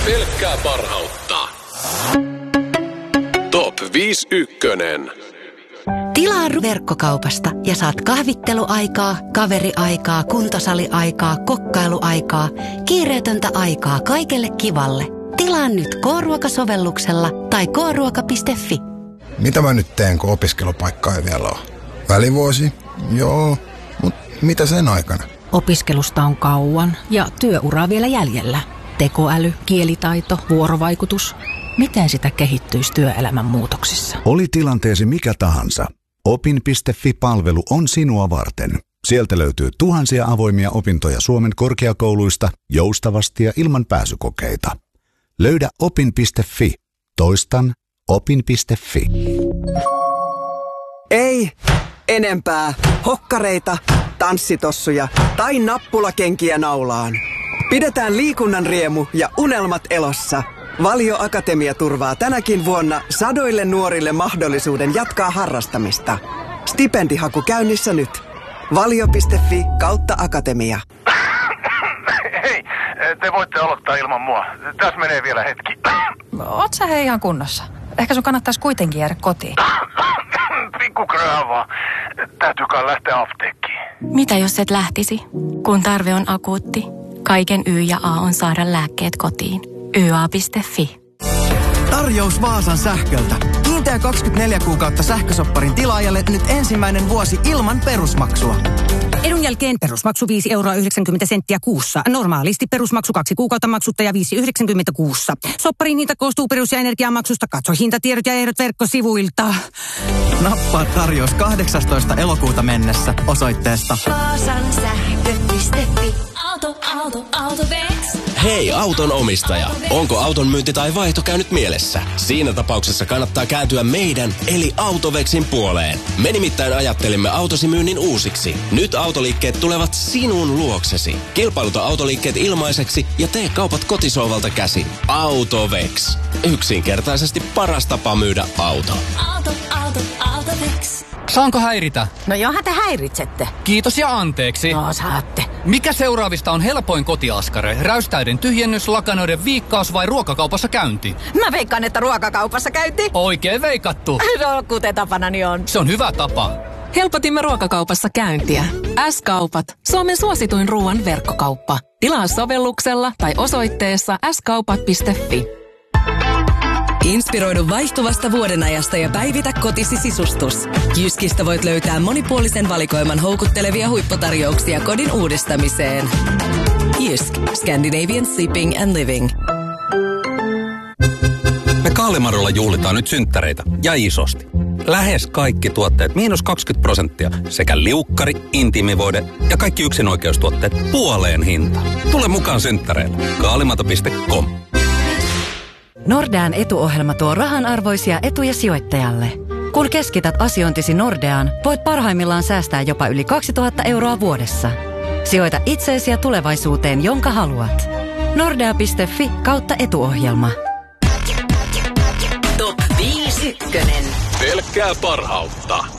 Pelkkää parhautta. Top 5 ykkönen. Tilaa verkkokaupasta ja saat kahvitteluaikaa, kaveriaikaa, kuntosaliaikaa, kokkailuaikaa, kiireetöntä aikaa kaikelle kivalle. Tilaa nyt K-ruokasovelluksella tai kruoka.fi. Mitä mä nyt teen, kun opiskelupaikkaa ei vielä ole? Välivuosi? Joo, mutta mitä sen aikana? Opiskelusta on kauan ja työuraa vielä jäljellä. Tekoäly, kielitaito, vuorovaikutus. Miten sitä kehittyisi työelämän muutoksissa? Oli tilanteesi mikä tahansa. Opin.fi-palvelu on sinua varten. Sieltä löytyy tuhansia avoimia opintoja Suomen korkeakouluista joustavasti ja ilman pääsykokeita. Löydä opin.fi. Toistan opin.fi. Ei enempää hokkareita, tanssitossuja tai nappulakenkiä naulaan. Pidetään liikunnan riemu ja unelmat elossa. Valio Akatemia turvaa tänäkin vuonna sadoille nuorille mahdollisuuden jatkaa harrastamista. Stipendihaku käynnissä nyt. Valio.fi/akatemia. Hei, te voitte aloittaa ilman mua. Tässä menee vielä hetki. Oot sä ihan kunnossa? Ehkä sun kannattaisi kuitenkin jäädä kotiin. Pikku kröhä vaan. Täytyykaan lähteä apteekkiin. Mitä jos et lähtisi? Kun tarve on akuutti, kaiken Y ja A on saada lääkkeet kotiin. YA.fi. Tarjous Vaasan sähköltä. Kiinteä 24 kuukautta sähkösopparin tilaajalle nyt ensimmäinen vuosi ilman perusmaksua. Edun jälkeen perusmaksu 5,90 € kuussa. Normaalisti perusmaksu 2 kuukautta maksutta ja 5,90 € kuussa. Sopparin hinta koostuu perus- ja energiamaksusta. Katso hintatiedot ja ehdot verkkosivuilta. Nappaa tarjous 18. elokuuta mennessä osoitteesta vaasansähkö.fi. Autovex. Hei auton omistaja, onko auton myynti tai vaihto käynyt mielessä? Siinä tapauksessa kannattaa kääntyä meidän eli Autovexin puoleen. Me nimittäin ajattelimme autosi myynnin uusiksi. Nyt autoliikkeet tulevat sinun luoksesi. Kilpailuta autoliikkeet ilmaiseksi ja tee kaupat kotisohvalta käsin. Autovex. Yksinkertaisesti paras tapa myydä auto. Autovex. Saanko häiritä? No johan te häiritsette. Kiitos ja anteeksi. No saatte. Mikä seuraavista on helpoin kotiaskare? Räystäiden tyhjennys, lakanoiden viikkaus vai ruokakaupassa käynti? Mä veikkaan, että ruokakaupassa käynti. Oikein veikattu. No, kuten tapanani on. Se on hyvä tapa. Helpotimme ruokakaupassa käyntiä. S-kaupat. Suomen suosituin ruoan verkkokauppa. Tilaa sovelluksella tai osoitteessa skaupat.fi. Inspiroidu vaihtuvasta vuodenajasta ja päivitä kotisi sisustus. Jyskistä voit löytää monipuolisen valikoiman houkuttelevia huipputarjouksia kodin uudistamiseen. Jysk. Scandinavian Sleeping and Living. Me Kaalimarolla juhlitaan nyt synttäreitä ja isosti. Lähes kaikki tuotteet -20% sekä liukkari, intiimivoide ja kaikki yksinoikeustuotteet puoleen hintaan. Tule mukaan synttäreille. Kaalimato.com. Nordean etuohjelma tuo rahanarvoisia etuja sijoittajalle. Kun keskität asiointisi Nordeaan, voit parhaimmillaan säästää jopa yli 2 000 € vuodessa. Sijoita itseesi ja tulevaisuuteen, jonka haluat. Nordea.fi/etuohjelma. Top 5 ykkönen. Pelkkää parhautta.